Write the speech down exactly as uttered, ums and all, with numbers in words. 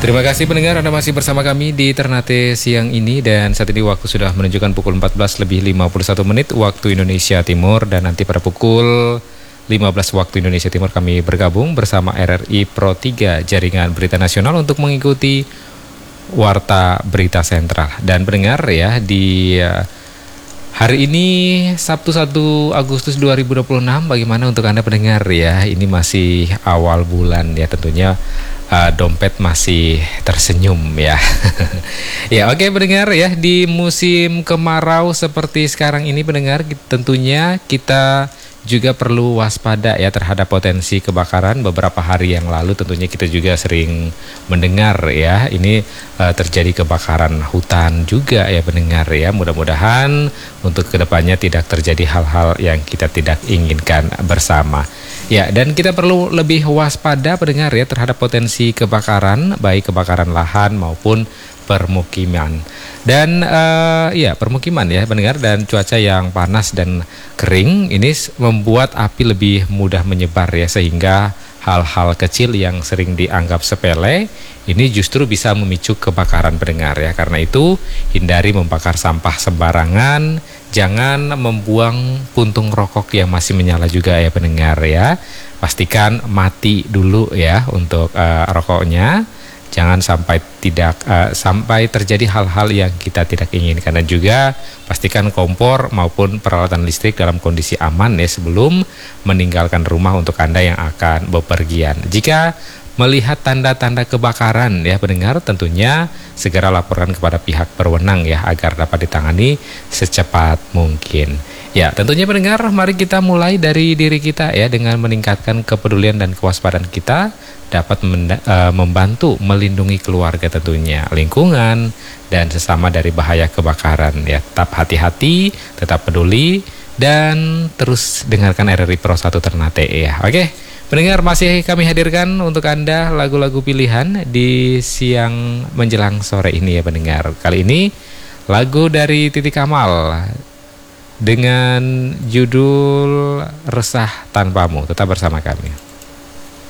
Terima kasih pendengar, Anda masih bersama kami di Ternate siang ini dan saat ini waktu sudah menunjukkan pukul empat belas lebih lima puluh satu menit waktu Indonesia Timur, dan nanti pada pukul lima belas waktu Indonesia Timur kami bergabung bersama R R I Pro tiga Jaringan Berita Nasional untuk mengikuti Warta Berita Sentral. Dan pendengar ya, di uh, hari ini Sabtu satu Agustus dua ribu dua puluh enam, bagaimana untuk Anda pendengar ya? Ini masih awal bulan ya, tentunya Uh, dompet masih tersenyum ya. Ya oke okay, pendengar ya, di musim kemarau seperti sekarang ini pendengar, tentunya kita juga perlu waspada ya terhadap potensi kebakaran. Beberapa hari yang lalu tentunya kita juga sering mendengar ya, ini uh, terjadi kebakaran hutan juga ya pendengar ya. Mudah-mudahan untuk kedepannya tidak terjadi hal-hal yang kita tidak inginkan bersama. Ya, dan kita perlu lebih waspada pendengar ya terhadap potensi kebakaran, baik kebakaran lahan maupun permukiman. Dan uh, ya permukiman ya pendengar, dan cuaca yang panas dan kering ini membuat api lebih mudah menyebar ya, sehingga hal-hal kecil yang sering dianggap sepele ini justru bisa memicu kebakaran pendengar ya. Karena itu hindari membakar sampah sembarangan, jangan membuang puntung rokok yang masih menyala juga ya pendengar ya. Pastikan mati dulu ya untuk uh, rokoknya. Jangan sampai tidak uh, sampai terjadi hal-hal yang kita tidak inginkan, dan juga pastikan kompor maupun peralatan listrik dalam kondisi aman ya sebelum meninggalkan rumah untuk Anda yang akan bepergian. Jika melihat tanda-tanda kebakaran ya pendengar, tentunya segera laporkan kepada pihak berwenang ya agar dapat ditangani secepat mungkin. Ya tentunya pendengar, mari kita mulai dari diri kita ya, dengan meningkatkan kepedulian dan kewaspadaan kita dapat membantu melindungi keluarga tentunya, lingkungan, dan sesama dari bahaya kebakaran ya. Tetap hati-hati, tetap peduli, dan terus dengarkan R R I Pro satu Ternate ya. Oke pendengar, masih kami hadirkan untuk Anda lagu-lagu pilihan di siang menjelang sore ini ya pendengar. Kali ini lagu dari Titi Kamal dengan judul Resah Tanpamu. Tetap bersama kami.